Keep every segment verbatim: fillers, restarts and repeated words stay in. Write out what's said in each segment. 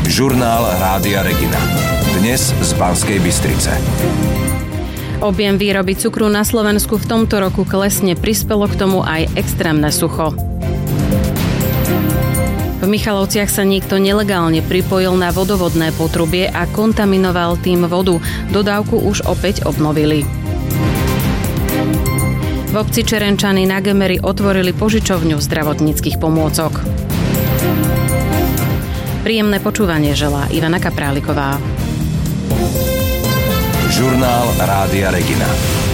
Žurnál Rádia Regina. Dnes z Banskej Bystrice. Objem výroby cukru na Slovensku v tomto roku klesne, prispelo k tomu aj extrémne sucho. V Michalovciach sa niekto nelegálne pripojil na vodovodné potrubie a kontaminoval tým vodu. Dodávku už opäť obnovili. V obci Čerenčany na Gemeri otvorili požičovňu zdravotníckych pomôcok. Príjemné počúvanie želá Ivana Kapráliková. Žurnál Rádia Regina.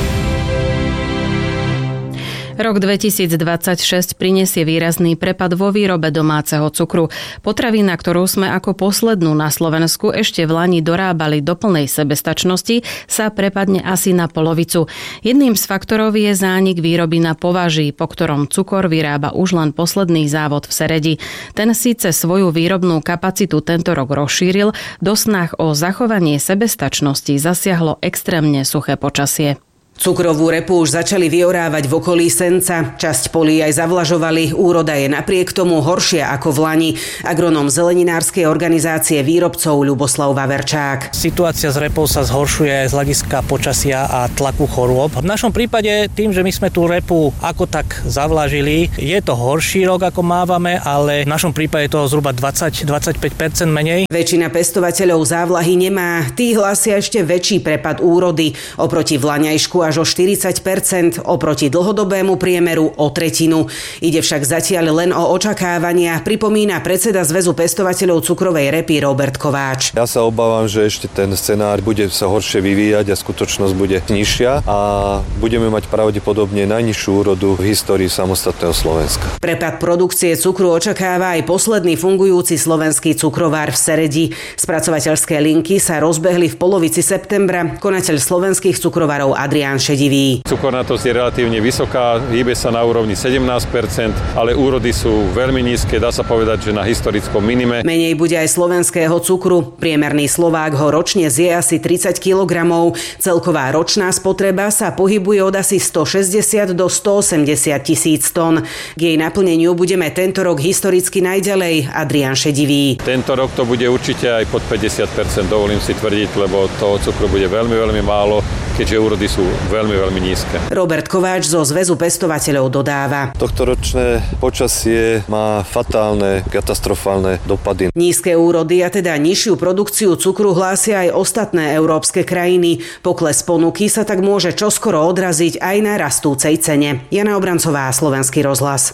Rok dvetisícdvadsaťšesť prinesie výrazný prepad vo výrobe domáceho cukru. Potravina, ktorú sme ako poslednú na Slovensku ešte v lani dorábali do plnej sebestačnosti, sa prepadne asi na polovicu. Jedným z faktorov je zánik výroby na považí, po ktorom cukor vyrába už len posledný závod v Seredi. Ten síce svoju výrobnú kapacitu tento rok rozšíril, do snah o zachovanie sebestačnosti zasiahlo extrémne suché počasie. Cukrovú repu už začali vyorávať v okolí Senca. Časť polí aj zavlažovali. Úroda je napriek tomu horšia ako v lani. Agronóm zeleninárskej organizácie výrobcov Ľuboslav Vaverčák. Situácia s repou sa zhoršuje z hľadiska počasia a tlaku chorôb. V našom prípade tým, že my sme tú repu ako tak zavlažili, je to horší rok ako mávame, ale v našom prípade je toho zhruba dvadsať až dvadsaťpäť percent menej. Väčšina pestovateľov závlahy nemá. Tí hlásia ešte väčší prepad úrody. Oproti vlaňajšku až o štyridsať percent, oproti dlhodobému priemeru o tretinu. Ide však zatiaľ len o očakávania, pripomína predseda Zväzu pestovateľov cukrovej repy Robert Kováč. Ja sa obávam, že ešte ten scenár bude sa horšie vyvíjať a skutočnosť bude nižšia a budeme mať pravdepodobne najnižšiu úrodu v histórii samostatného Slovenska. Prepad produkcie cukru očakáva aj posledný fungujúci slovenský cukrovár v Seredi. Spracovateľské linky sa rozbehli v polovici septembra. Konateľ slovenských cukrovárov Adrián Šedivý. Cukornatosť je relatívne vysoká, hýbe sa na úrovni sedemnásť percent, ale úrody sú veľmi nízke, dá sa povedať, že na historickom minime. Menej bude aj slovenského cukru. Priemerný Slovák ho ročne zje asi tridsať kilogramov. Celková ročná spotreba sa pohybuje od asi stošesťdesiat do stoosemdesiat tisíc tón. K jej naplneniu budeme tento rok historicky najďalej. Adrián Šedivý. Tento rok to bude určite aj pod päťdesiat percent, dovolím si tvrdiť, lebo toho cukru bude veľmi, veľmi málo, keďže úrody sú veľmi, veľmi nízke. Robert Kováč zo Zväzu pestovateľov dodáva. Tohtoročné počasie má fatálne, katastrofálne dopady. Nízke úrody a teda nižšiu produkciu cukru hlásia aj ostatné európske krajiny. Pokles ponuky sa tak môže čoskoro odraziť aj na rastúcej cene. Jana Obrancová, Slovenský rozhlas.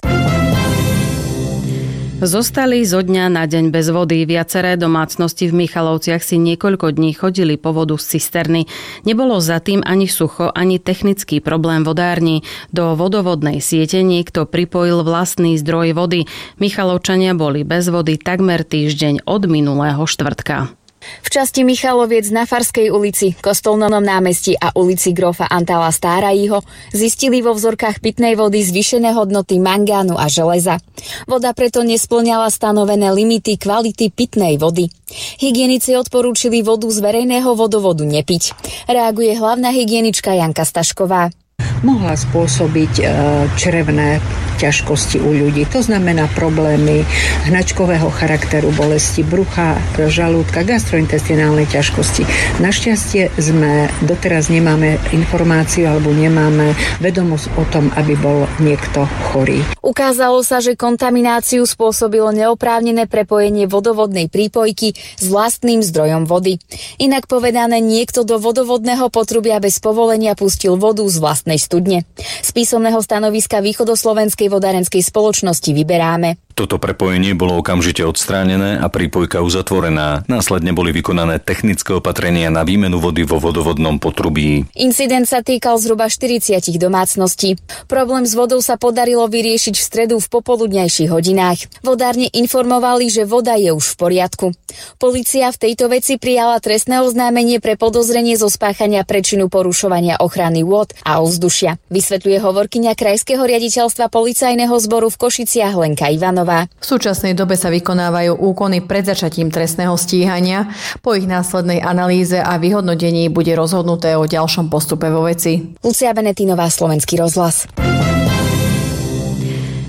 Zostali zo dňa na deň bez vody. Viaceré domácnosti v Michalovciach si niekoľko dní chodili po vodu z cisterny. Nebolo za tým ani sucho, ani technický problém vodárni. Do vodovodnej siete niekto pripojil vlastný zdroj vody. Michalovčania boli bez vody takmer týždeň od minulého štvrtka. V časti Michaloviec na Farskej ulici, Kostolnom námestí a ulici Grofa Antala Stárajího zistili vo vzorkách pitnej vody zvýšené hodnoty mangánu a železa. Voda preto nespĺňala stanovené limity kvality pitnej vody. Hygienici odporúčili vodu z verejného vodovodu nepiť. Reaguje hlavná hygienička Janka Stašková. Mohla spôsobiť e, črevné ťažkosti u ľudí. To znamená problémy hnačkového charakteru, bolesti brucha, žalúdka, gastrointestinálne ťažkosti. Našťastie sme doteraz nemáme informáciu alebo nemáme vedomosť o tom, aby bol niekto chorý. Ukázalo sa, že kontamináciu spôsobilo neoprávnené prepojenie vodovodnej prípojky s vlastným zdrojom vody. Inak povedané, niekto do vodovodného potrubia bez povolenia pustil vodu z vlastnej studne. Z písomného stanoviska Východoslovenskej vodárenskej spoločnosti Vyberáme. Toto prepojenie bolo okamžite odstránené a prípojka uzatvorená. Následne boli vykonané technické opatrenia na výmenu vody vo vodovodnom potrubí. Incident sa týkal zhruba štyridsať domácností. Problém s vodou sa podarilo vyriešiť v stredu v popoludňajších hodinách. Vodárne informovali, že voda je už v poriadku. Polícia v tejto veci prijala trestné oznámenie pre podozrenie zo spáchania prečinu porušovania ochrany vôd a ovzdušia. Vysvetľuje hovorkyňa Krajského riaditeľstva policajného zboru v Košiciach Lenka Ivanová. V súčasnej dobe sa vykonávajú úkony pred začatím trestného stíhania. Po ich následnej analýze a vyhodnotení bude rozhodnuté o ďalšom postupe vo veci. Lucia Benetínová, Slovenský rozhlas.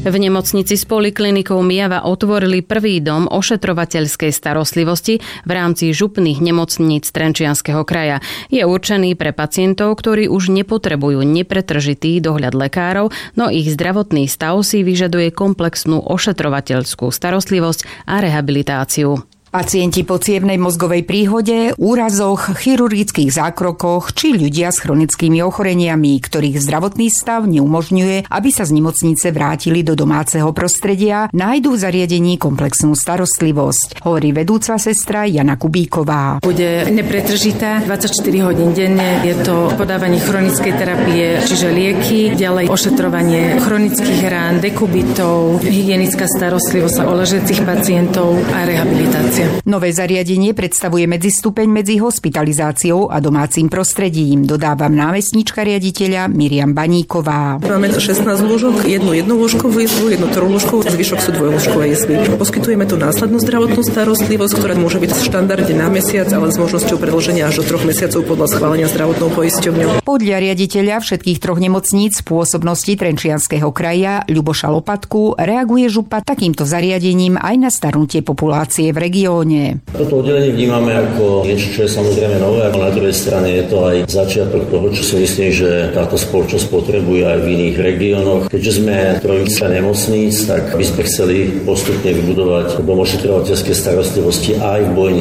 V nemocnici s poliklinikou Myjava otvorili prvý dom ošetrovateľskej starostlivosti v rámci župných nemocníc Trenčianskeho kraja. Je určený pre pacientov, ktorí už nepotrebujú nepretržitý dohľad lekárov, no ich zdravotný stav si vyžaduje komplexnú ošetrovateľskú starostlivosť a rehabilitáciu. Pacienti po cievnej mozgovej príhode, úrazoch, chirurgických zákrokoch či ľudia s chronickými ochoreniami, ktorých zdravotný stav neumožňuje, aby sa z nemocnice vrátili do domáceho prostredia, nájdú v zariadení komplexnú starostlivosť, hovorí vedúca sestra Jana Kubíková. Bude nepretržitá dvadsaťštyri hodín denne, je to podávanie chronickej terapie, čiže lieky, ďalej ošetrovanie chronických rán, dekubitov, hygienická starostlivosť o ležiacich pacientov a rehabilitácia. Nové zariadenie predstavuje medzistupeň medzi hospitalizáciou a domácim prostredím, dodávam námestníčka riaditeľa Miriam Baníková. Máme šestnásť lôžok, jednu jednolôžkovú izbu, jednu trojlôžkovú, zvyšok sú dvojlôžkové izby. Poskytujeme tu následnú zdravotnú starostlivosť, ktorá môže byť v štandarde na mesiac, ale s možnosťou predĺženia až do troch mesiacov podľa schválenia zdravotnou poisťovňou. Podľa riaditeľa všetkých troch nemocníc v pôsobnosti Trenčianskeho kraja Ľuboša Lopatku reaguje župa takýmto zariadením aj na starnutie populácie v regióne. Toto oddelenie vnímame ako niečo, čo je samozrejme nové, ale na druhej strane je to aj začiatok toho, čo si myslím, že táto spoločnosť potrebuje aj v iných regiónoch. Keďže sme trojica nemocníc, tak by sme chceli postupne vybudovať dom ošetrovateľskej starostlivosti aj v Bojni.